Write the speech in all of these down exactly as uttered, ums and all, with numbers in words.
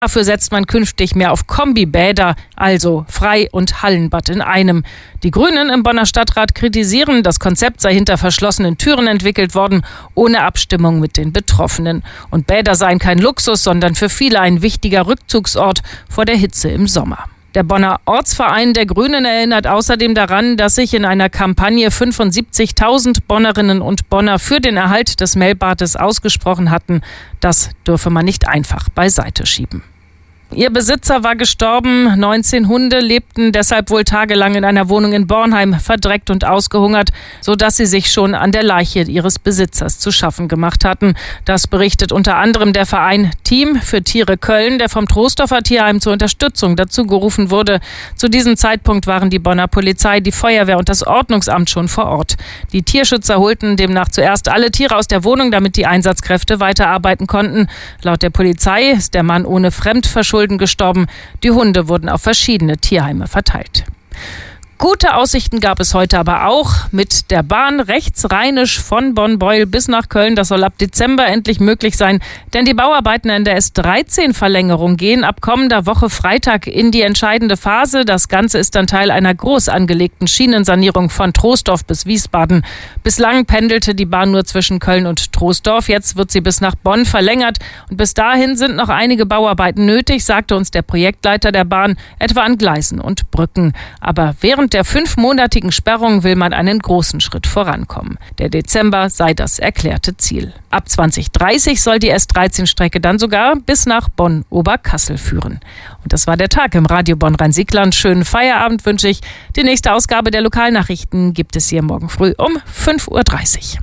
Dafür setzt man künftig mehr auf Kombibäder, also Frei- und Hallenbad in einem. Die Grünen im Bonner Stadtrat kritisieren, das Konzept sei hinter verschlossenen Türen entwickelt worden, ohne Abstimmung mit den Betroffenen. Und Bäder seien kein Luxus, sondern für viele ein wichtiger Rückzugsort vor der Hitze im Sommer. Der Bonner Ortsverein der Grünen erinnert außerdem daran, dass sich in einer Kampagne fünfundsiebzigtausend Bonnerinnen und Bonner für den Erhalt des Mellbades ausgesprochen hatten. Das dürfe man nicht einfach beiseite schieben. Ihr Besitzer war gestorben. neunzehn Hunde lebten deshalb wohl tagelang in einer Wohnung in Bornheim, verdreckt und ausgehungert, sodass sie sich schon an der Leiche ihres Besitzers zu schaffen gemacht hatten. Das berichtet unter anderem der Verein Team für Tiere Köln, der vom Troisdorfer Tierheim zur Unterstützung dazu gerufen wurde. Zu diesem Zeitpunkt waren die Bonner Polizei, die Feuerwehr und das Ordnungsamt schon vor Ort. Die Tierschützer holten demnach zuerst alle Tiere aus der Wohnung, damit die Einsatzkräfte weiterarbeiten konnten. Laut der Polizei ist der Mann ohne Fremdverschuldung gestorben. Die Hunde wurden auf verschiedene Tierheime verteilt. Gute Aussichten gab es heute aber auch mit der Bahn rechtsrheinisch von Bonn-Beuel bis nach Köln. Das soll ab Dezember endlich möglich sein, denn die Bauarbeiten in der S dreizehn Verlängerung gehen ab kommender Woche Freitag in die entscheidende Phase. Das Ganze ist dann Teil einer groß angelegten Schienensanierung von Troisdorf bis Wiesbaden. Bislang pendelte die Bahn nur zwischen Köln und Troisdorf. Jetzt wird sie bis nach Bonn verlängert. Und bis dahin sind noch einige Bauarbeiten nötig, sagte uns der Projektleiter der Bahn, etwa an Gleisen und Brücken. Aber während der fünfmonatigen Sperrung will man einen großen Schritt vorankommen. Der Dezember sei das erklärte Ziel. Ab zwanzig dreißig soll die S dreizehn Strecke dann sogar bis nach Bonn-Oberkassel führen. Und das war der Tag im Radio Bonn-Rhein-Sieg-Land. Schönen Feierabend wünsche ich. Die nächste Ausgabe der Lokalnachrichten gibt es hier morgen früh um fünf Uhr dreißig.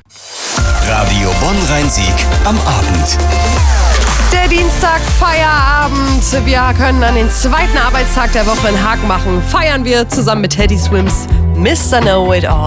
Radio Bonn-Rhein-Sieg am Abend. Der Dienstag, Feierabend. Wir können an den zweiten Arbeitstag der Woche einen Haken machen. Feiern wir zusammen mit Teddy Swims Mister Know It All.